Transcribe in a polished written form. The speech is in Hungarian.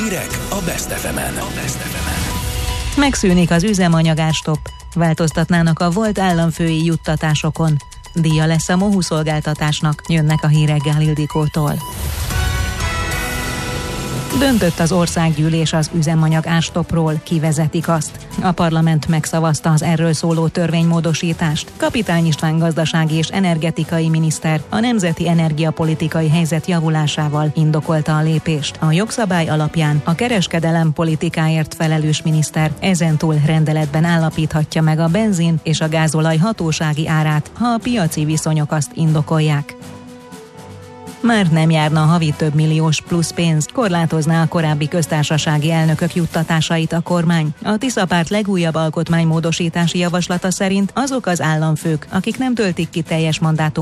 Hírek a Best FM-en. Megszűnik az üzemanyagárstopp, változtatnának a volt államfői juttatásokon. Díja lesz a MOHU szolgáltatásnak, jönnek a hírek Gál Ildikótól. Döntött az országgyűlés az üzemanyag árstoppról, kivezetik azt. A parlament megszavazta az erről szóló törvénymódosítást. Kapitány István gazdasági és energetikai miniszter a nemzeti energiapolitikai helyzet javulásával indokolta a lépést. A jogszabály alapján a kereskedelem politikáért felelős miniszter ezentúl rendeletben állapíthatja meg a benzin és a gázolaj hatósági árát, ha a piaci viszonyok azt indokolják. Már nem járna a havi több milliós plusz pénz, korlátozná a korábbi köztársasági elnökök juttatásait a kormány. A Tisza párt legújabb alkotmánymódosítási javaslata szerint azok az államfők, akik nem töltik ki teljes mandátumot,